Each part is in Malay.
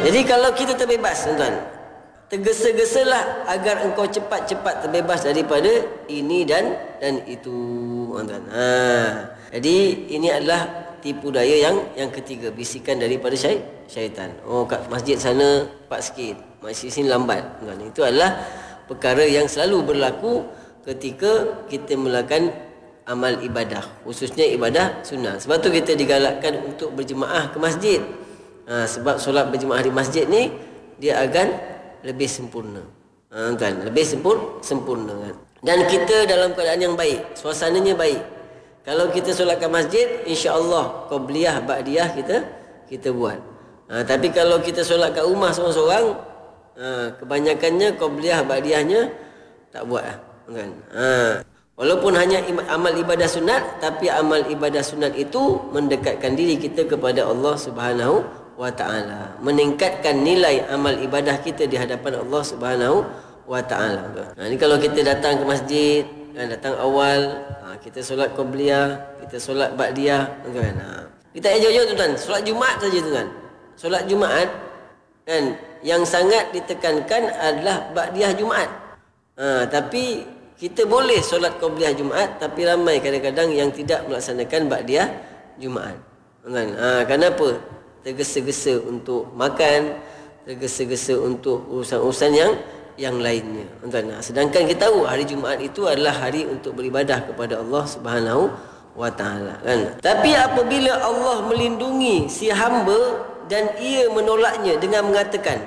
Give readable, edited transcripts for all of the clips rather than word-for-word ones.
Jadi kalau kita terbebas, tuan-tuan, tergesa-gesalah agar engkau cepat-cepat terbebas daripada ini dan itu, tuan-tuan. Jadi ini adalah tipu daya yang ketiga, bisikan daripada syaitan. Oh, kat masjid sana cepat sikit, masjid sini lambat. Tuan-tuan, itu adalah perkara yang selalu berlaku ketika kita melakukan amal ibadah, khususnya ibadah sunnah. Sebab tu kita digalakkan untuk berjemaah ke masjid. Sebab solat berjemaah di masjid ni dia akan lebih sempurna. Kan, lebih sempurna kan. Dan kita dalam keadaan yang baik, suasananya baik. Kalau kita solat kat masjid, insya-Allah qabliyah ba'diyah kita buat. Tapi kalau kita solat kat rumah seorang-seorang, kebanyakannya qabliyah ba'diyahnya tak buat kan. Walaupun hanya amal ibadah sunat, tapi amal ibadah sunat itu mendekatkan diri kita kepada Allah Subhanahu wa ta'ala, meningkatkan nilai amal ibadah kita di hadapan Allah Subhanahu wa ta'ala. Ini kalau kita datang ke masjid, datang awal, kita solat qabliyah, kita solat ba'diyah kan. Kita jauh-jauh tuan, solat Jumaat saja tuan. Solat Jumaat kan, yang sangat ditekankan adalah ba'diyah Jumaat. Tapi kita boleh solat qabliyah Jumaat, tapi ramai kadang-kadang yang tidak melaksanakan ba'diyah Jumaat. Kan? Kenapa? Tergesa-gesa untuk makan, tergesa-gesa untuk urusan-urusan yang lainnya. Sedangkan kita tahu hari Jumaat itu adalah hari untuk beribadah kepada Allah Subhanahu wa ta'ala kan. Tapi apabila Allah melindungi si hamba dan ia menolaknya dengan mengatakan,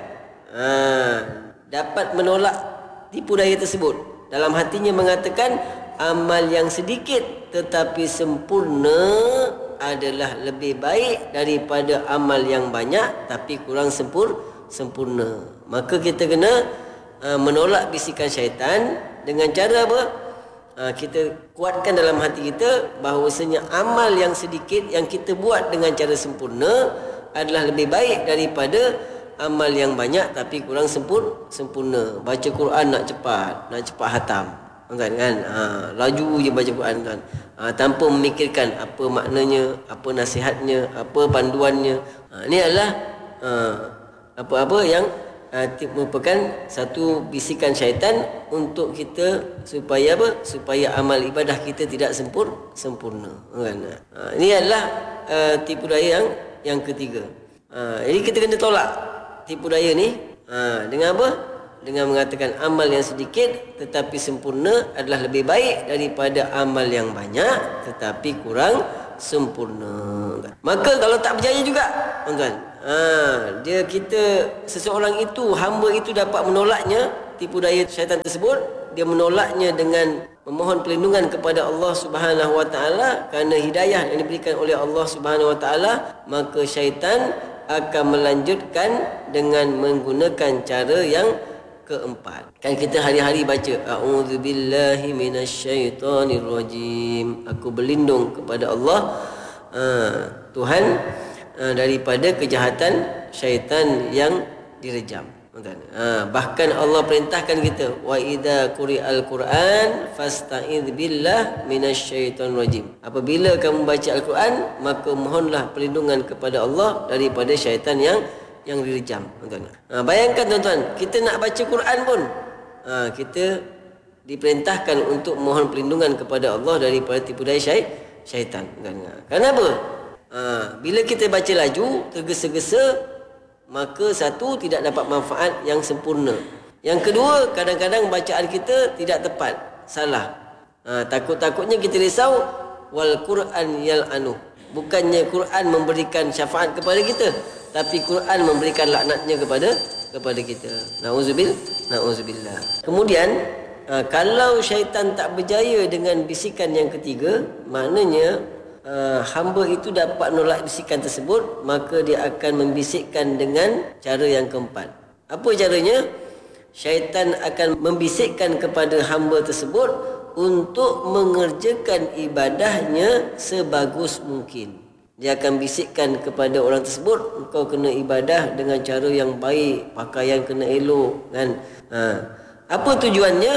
dapat menolak tipu daya tersebut, dalam hatinya mengatakan amal yang sedikit tetapi sempurna adalah lebih baik daripada amal yang banyak tapi kurang sempurna. Maka kita kena menolak bisikan syaitan dengan cara apa? Kita kuatkan dalam hati kita bahawasanya amal yang sedikit yang kita buat dengan cara sempurna adalah lebih baik daripada amal yang banyak tapi kurang sempurna. Baca Quran nak cepat hatam kan, laju je baca Quran kan, tanpa memikirkan apa maknanya, apa nasihatnya, apa panduannya. Ini adalah apa-apa yang merupakan satu bisikan syaitan untuk kita supaya apa? Supaya amal ibadah kita tidak sempurna kan. Ini adalah tipu daya yang ketiga. Jadi kita kena tolak tipu daya ni dengan apa? Dengan mengatakan amal yang sedikit tetapi sempurna adalah lebih baik daripada amal yang banyak tetapi kurang sempurna. Maka kalau tak berjaya juga, tuan-tuan, seseorang itu, hamba itu dapat menolaknya tipu daya syaitan tersebut. Dia menolaknya dengan memohon perlindungan kepada Allah Subhanahu wa ta'ala kerana hidayah yang diberikan oleh Allah Subhanahu wa ta'ala. Maka syaitan akan melanjutkan dengan menggunakan cara yang keempat. Kan kita hari-hari baca a'udzubillahi minasyaitonirrajim, aku berlindung kepada Allah Tuhan daripada kejahatan syaitan yang direjam. Bahkan Allah perintahkan kita, wa idza quri'al Quran fasta'idz billah minasyaitonirrajim. Apabila kamu baca Al-Quran, maka mohonlah perlindungan kepada Allah daripada syaitan yang direjam. Bayangkan tuan-tuan, kita nak baca Quran pun kita diperintahkan untuk mohon perlindungan kepada Allah daripada tipu daya syaitan. Kenapa? Bila kita baca laju, tergesa-gesa, maka satu, tidak dapat manfaat yang sempurna. Yang kedua, kadang-kadang bacaan kita tidak tepat, salah. Takut-takutnya kita risau, wal Quran yal'anu. Bukannya Quran memberikan syafaat kepada kita, tapi Quran memberikan laknatnya kepada kita. Na'udzubillah. Kemudian kalau syaitan tak berjaya dengan bisikan yang ketiga, maknanya hamba itu dapat menolak bisikan tersebut, maka dia akan membisikkan dengan cara yang keempat. Apa caranya? Syaitan akan membisikkan kepada hamba tersebut untuk mengerjakan ibadahnya sebagus mungkin. Dia akan bisikkan kepada orang tersebut, engkau kena ibadah dengan cara yang baik, pakaian kena elok kan. Apa tujuannya?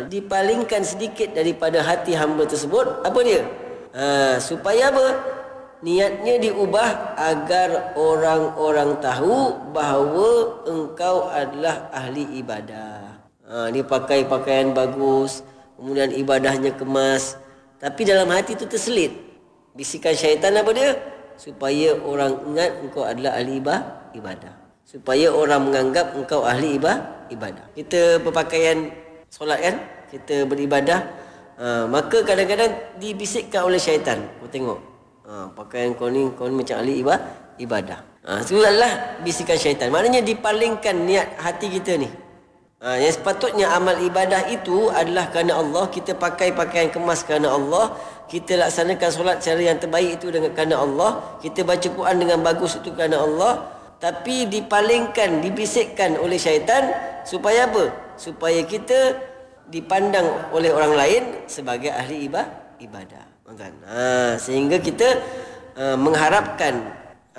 Dipalingkan sedikit daripada hati hamba tersebut. Apa dia? Supaya apa? niatnya diubah agar orang-orang tahu bahawa engkau adalah ahli ibadah. Dia pakai pakaian bagus, kemudian ibadahnya kemas, tapi dalam hati itu terselit bisikan syaitan apa dia? Supaya orang ingat engkau adalah ahli ibadah. Supaya orang menganggap engkau ahli ibadah. Kita berpakaian solat kan? Kita beribadah. Maka kadang-kadang dibisikkan oleh syaitan. Kau tengok. Pakaian kau ni macam ahli ibadah. Itu adalah bisikan syaitan. Maknanya dipalingkan niat hati kita ni. Yang sepatutnya amal ibadah itu adalah kerana Allah. Kita pakai pakaian kemas kerana Allah. Kita laksanakan solat cara yang terbaik itu dengan kerana Allah. Kita baca Quran dengan bagus itu kerana Allah. Tapi dipalingkan, dibisikkan oleh syaitan. Supaya apa? Supaya kita dipandang oleh orang lain sebagai ahli ibadah. Sehingga kita mengharapkan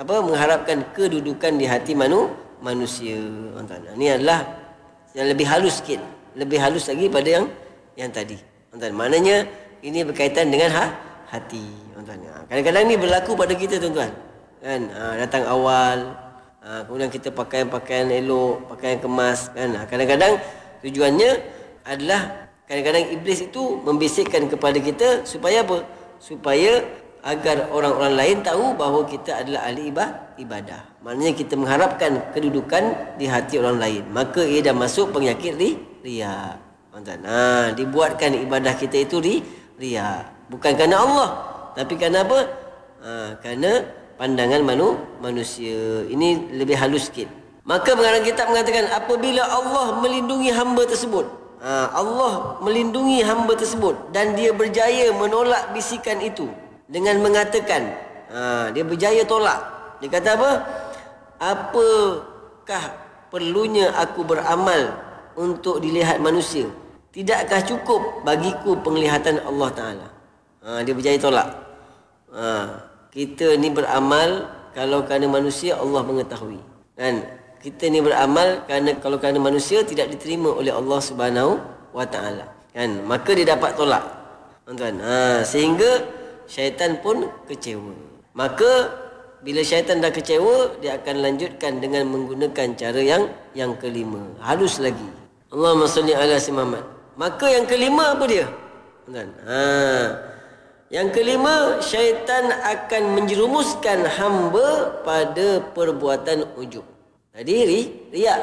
kedudukan di hati manusia. Ini adalah yang lebih halus sikit, lebih halus lagi pada yang tadi. Maknanya ini berkaitan dengan hati. Kadang-kadang ni berlaku pada kita tuan-tuan. Kan? Datang awal, kemudian kita pakaian elok, pakaian kemas. Kan? Kadang-kadang tujuannya adalah kadang-kadang iblis itu membisikkan kepada kita supaya apa? Supaya agar orang-orang lain tahu bahawa kita adalah ahli ibadah. Maknanya kita mengharapkan kedudukan di hati orang lain. Maka ia dah masuk penyakit riya. Dibuatkan ibadah kita itu riya. Bukan kerana Allah, tapi kerana apa? Kerana pandangan manusia. Ini lebih halus sikit. Maka pengarang kitab mengatakan apabila Allah melindungi hamba tersebut, Allah melindungi hamba tersebut dan dia berjaya menolak bisikan itu dengan mengatakan, dia berjaya tolak. Dia kata apa? Apakah perlunya aku beramal untuk dilihat manusia? Tidakkah cukup bagiku penglihatan Allah Ta'ala? Dia berjaya tolak. Kita ni beramal kalau kerana manusia Allah mengetahui. Kan? Kita ni beramal kalau kerana manusia tidak diterima oleh Allah Subhanahu wa Ta'ala. Kan? Maka dia dapat tolak. Tuan-tuan. Sehingga syaitan pun kecewa. Maka bila syaitan dah kecewa, dia akan lanjutkan dengan menggunakan cara yang kelima. Halus lagi. Allahumma salli ala sayyidina Muhammad. Maka yang kelima apa dia? Tuan. Yang kelima, syaitan akan menjerumuskan hamba pada perbuatan ujub. Tadi riak.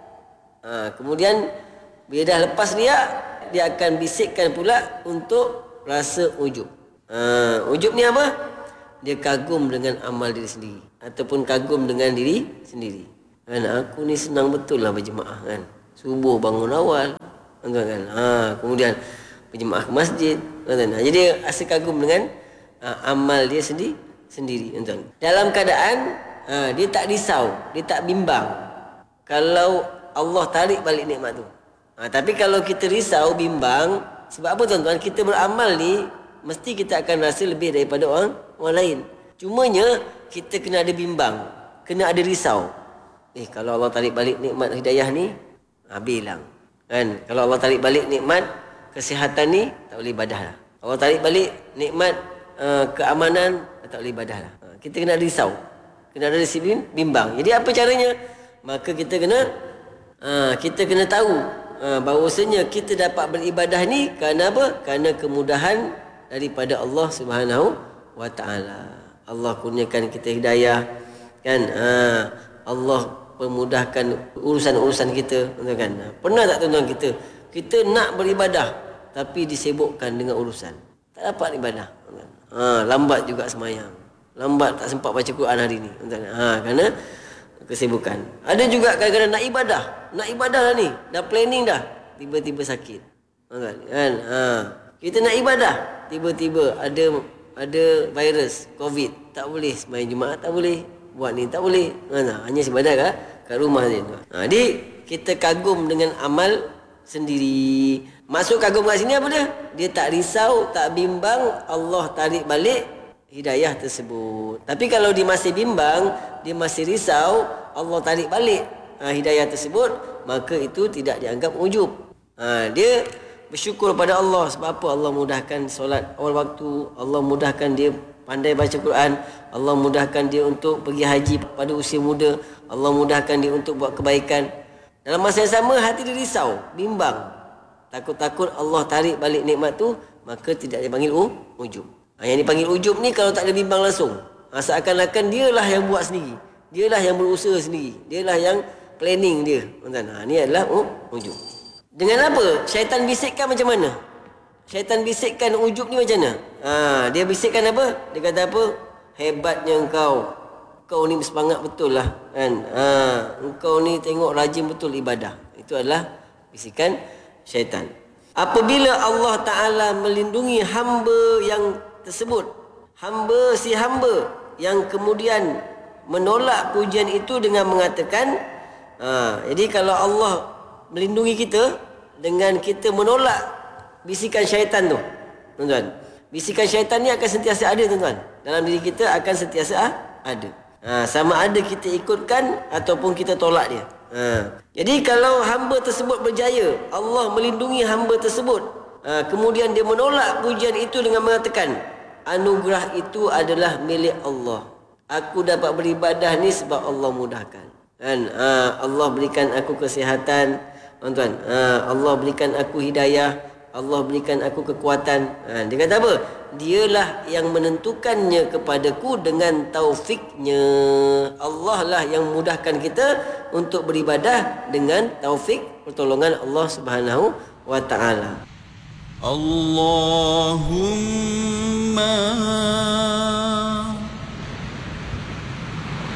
Kemudian bila dah lepas riak, dia akan bisikkan pula untuk rasa ujub. Ujub ni apa? Dia kagum dengan amal diri sendiri ataupun kagum dengan diri sendiri. Kan aku ni senang betul lah berjemaah kan. Subuh bangun awal. Kan? Kemudian berjemaah ke masjid. Kan? Jadi dia rasa kagum dengan amal dia sendiri. Kan? Dalam keadaan dia tak risau, dia tak bimbang kalau Allah tarik balik nikmat tu. Tapi kalau kita risau, bimbang, sebab apa tuan-tuan? Kita beramal ni mesti kita akan rasa lebih daripada orang lain. Cumanya kita kena ada bimbang, kena ada risau. Kalau Allah tarik balik nikmat hidayah ni, bilang. Kan? Kalau Allah tarik balik nikmat kesihatan ni, tak boleh ibadah lah. Allah tarik balik nikmat keamanan, tak boleh ibadah lah. Kita kena ada risau, kena ada disiplin, bimbang. Jadi apa caranya? Maka kita kena tahu bahawasanya kita dapat beribadah ni kerana apa? Kerana kemudahan daripada Allah Subhanahu wa Ta'ala. Allah kurniakan kita hidayah, kan? Allah permudahkan urusan-urusan kita, kan? Pernah tak tuan-tuan kita nak beribadah tapi disibukkan dengan urusan, tak dapat ibadah. Lambat juga semayang, lambat tak sempat baca Quran hari ni, kerana kesibukan. Ada juga kadang-kadang nak ibadah lah ni, dah planning dah, tiba-tiba sakit, kan? Kita nak ibadah, tiba-tiba ada virus COVID, tak boleh sembahyang Jumaat, tak boleh buat ni, tak boleh. Hanya ibadah kat rumah je. Jadi kita kagum dengan amal sendiri. Masuk kagum kat sini apa dia? Dia tak risau, tak bimbang Allah tarik balik hidayah tersebut. Tapi kalau dia masih bimbang, dia masih risau Allah tarik balik hidayah tersebut, maka itu tidak dianggap ujub. Dia bersyukur pada Allah. Sebab apa? Allah mudahkan solat awal waktu, Allah mudahkan dia pandai baca Quran, Allah mudahkan dia untuk pergi haji pada usia muda, Allah mudahkan dia untuk buat kebaikan. Dalam masa yang sama hati dia risau, bimbang, takut-takut Allah tarik balik nikmat tu, maka tidak dipanggil ujub. Yang dipanggil ujub ni kalau tak ada bimbang langsung, seakan-akan dialah yang buat sendiri, dialah yang berusaha sendiri, dialah yang planning dia. Ni adalah ujub. Dengan apa? Syaitan bisikkan macam mana? Syaitan bisikkan ujub ni macam mana? Dia bisikkan apa? Dia kata apa? Hebatnya engkau. Engkau ni bersemangat betul lah. Kan? Engkau ni tengok rajin betul ibadah. Itu adalah bisikan syaitan. Apabila Allah Ta'ala melindungi hamba yang tersebut, hamba yang kemudian menolak pujian itu dengan mengatakan, jadi kalau Allah melindungi kita dengan kita menolak bisikan syaitan tu, tuan-tuan. Bisikan syaitan ni akan sentiasa ada, tuan-tuan. Dalam diri kita akan sentiasa ada. Sama ada kita ikutkan ataupun kita tolak dia. Jadi kalau hamba tersebut berjaya, Allah melindungi hamba tersebut, kemudian dia menolak pujian itu dengan mengatakan, anugerah itu adalah milik Allah. Aku dapat beribadah ni sebab Allah mudahkan. Kan? Allah berikan aku kesihatan, tuan-tuan. Allah berikan aku hidayah, Allah berikan aku kekuatan. Dia kata apa? Dialah yang menentukannya kepadaku dengan taufiknya. Allah lah yang mudahkan kita untuk beribadah dengan taufik pertolongan Allah Subhanahu wa ta'ala. Allahumma